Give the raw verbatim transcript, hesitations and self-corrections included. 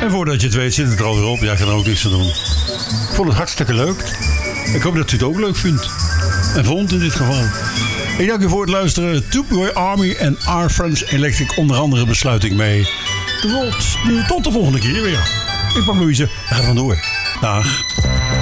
En voordat je het weet zit het er alweer op. Jij kan er ook niks aan doen. Ik vond het hartstikke leuk. Ik hoop dat u het ook leuk vindt. En vond in dit geval. Ik dank u voor het luisteren. Tubeway Army en Our Friends Electric onder andere besluit ik mee. Tot, tot de volgende keer weer. Ik pak Louise. We gaan vandoor. Dag.